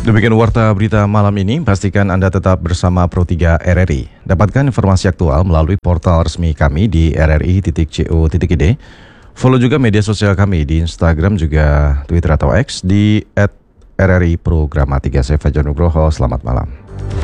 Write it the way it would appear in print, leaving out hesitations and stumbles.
Demikian warta berita malam ini, pastikan Anda tetap bersama Pro3 RRI. Dapatkan informasi aktual melalui portal resmi kami di rri.co.id. Follow juga media sosial kami di Instagram juga Twitter atau X di @RRI Programa 3. Saya Fajar Nugroho, selamat malam.